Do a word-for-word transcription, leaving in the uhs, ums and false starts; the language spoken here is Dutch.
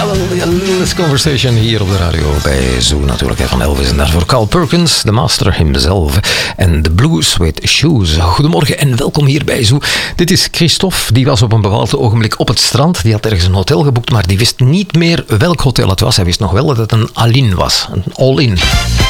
This Conversation hier op de radio bij Zoo natuurlijk, van Elvis. En daarvoor Carl Perkins, de master himself. En de Blue Suede Shoes. Goedemorgen en welkom hier bij Zoo. Dit is Christophe, die was op een bepaald ogenblik op het strand. Die had ergens een hotel geboekt, maar die wist niet meer welk hotel het was. Hij wist nog wel dat het een all-in was. Een all-in.